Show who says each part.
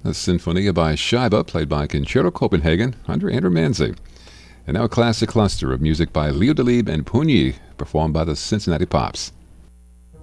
Speaker 1: a Sinfonia by Scheibe, played by Concerto Copenhagen under Andrew Manzi. And now a classic cluster of music by Leo Delibes and Pougny, performed by the Cincinnati Pops.